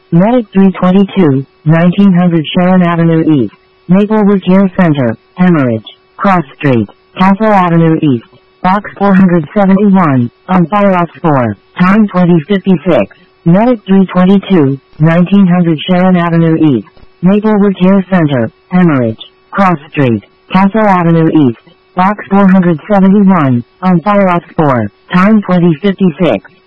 Medic 322, 1900 Sharon Avenue East, Maplewood Care Center, Hemorrhage, Cross Street, Castle Avenue East, Box 471, on Fireops 4, time 2056. Medic 322, 1900 Sharon Avenue East, Maplewood Care Center, Hemorrhage, Cross Street, Castle Avenue East, Box 471, on Fireops 4, time 2056.